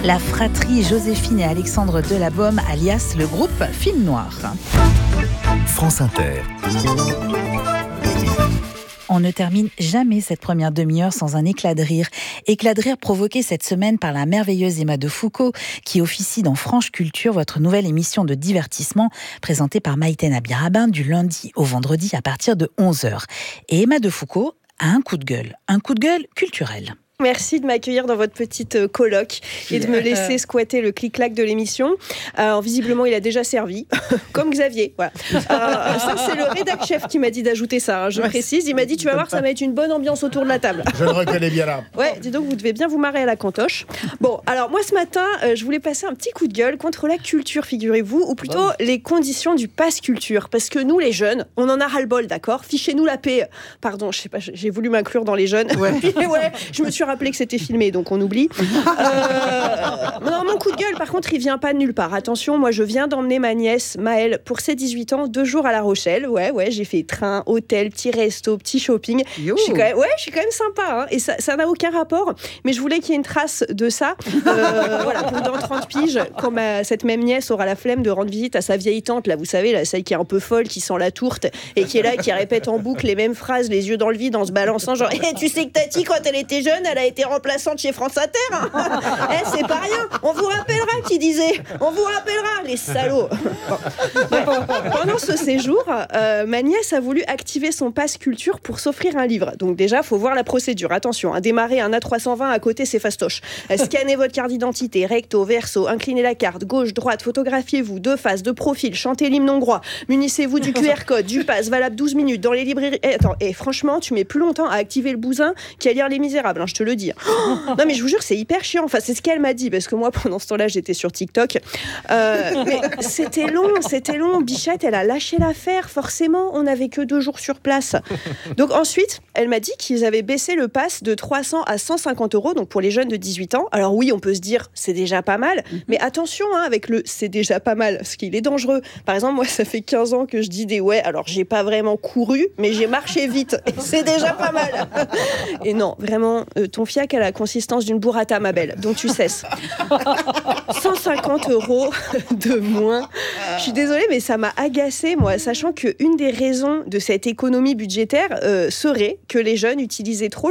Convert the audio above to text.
la fratrie Joséphine et Alexandre Delabaume, alias le groupe Film Noir. France Inter. On ne termine jamais cette première demi-heure sans un éclat de rire. Éclat de rire provoqué cette semaine par la merveilleuse Emma de Foucauld qui officie dans Franche Culture, votre nouvelle émission de divertissement présentée par Maïten Abirabin du lundi au vendredi à partir de 11h. Et Emma de Foucauld a un coup de gueule culturel. Merci de m'accueillir dans votre petite coloc et de me laisser squatter le clic-clac de l'émission. Visiblement, il a déjà servi, comme Xavier. Voilà. Ça, c'est le rédac-chef qui m'a dit d'ajouter ça, hein, je précise. Il m'a dit, tu vas voir, ça va être une bonne ambiance autour de la table. Je le reconnais bien là. Ouais, dis donc, vous devez bien vous marrer à la cantoche. Bon, alors moi, ce matin, je voulais passer un petit coup de gueule contre la culture, figurez-vous, ou plutôt les conditions du pass culture. Parce que nous, les jeunes, on en a ras-le-bol, d'accord ? Fichez-nous la paix. Pardon, je sais pas, j'ai voulu m'inclure dans les jeunes. Ouais. Puis, je me suis rappelé que c'était filmé, donc on oublie. Non, mon coup de gueule, par contre, il vient pas de nulle part. Attention, moi, je viens d'emmener ma nièce, Maëlle, pour ses 18 ans, 2 jours à La Rochelle. Ouais, j'ai fait train, hôtel, petit resto, petit shopping. Je suis quand même sympa, hein, et ça n'a aucun rapport, mais je voulais qu'il y ait une trace de ça. Voilà, pour dans 30 piges, quand cette même nièce aura la flemme de rendre visite à sa vieille tante, là, vous savez, là, celle qui est un peu folle, qui sent la tourte, et qui est là, qui répète en boucle les mêmes phrases, les yeux dans le vide, en se balançant, genre, tu sais que Tati, quand elle était jeune, elle a été remplaçante chez France Inter, hein. C'est pas rien. On vous rappellera qui disait. On vous rappellera, les salauds. Pendant ce séjour, ma nièce a voulu activer son pass culture pour s'offrir un livre. Donc déjà, faut voir la procédure. Attention, démarrer un A320 à côté, c'est fastoche. Scannez votre carte d'identité, recto, verso, inclinez la carte, gauche, droite, photographiez-vous, de face, de profil, chantez l'hymne hongrois, munissez-vous du QR code, du pass, valable 12 minutes dans les librairies. Franchement, tu mets plus longtemps à activer le bousin qu'à lire Les Misérables, hein, je te le dis. Non mais je vous jure, c'est hyper chiant. Enfin, c'est ce qu'elle m'a dit, parce que moi, pendant ce temps-là, j'étais sur TikTok. Mais c'était long. Bichette, elle a lâché l'affaire. Forcément, on n'avait que 2 jours sur place. Donc ensuite, elle m'a dit qu'ils avaient baissé le pass de 300 à 150 €, donc pour les jeunes de 18 ans. Alors oui, on peut se dire, c'est déjà pas mal. Mais attention, hein, avec le c'est déjà pas mal, parce qu'il est dangereux. Par exemple, moi, ça fait 15 ans que je dis des ouais, alors j'ai pas vraiment couru, mais j'ai marché vite. Et c'est déjà pas mal. Et non, vraiment, ton fiac a la consistance d'une burrata, ma belle. Donc tu cesses. 150 € de moins. Je suis désolée, mais ça m'a agacée, moi, sachant qu'une des raisons de cette économie budgétaire serait que les jeunes utilisaient trop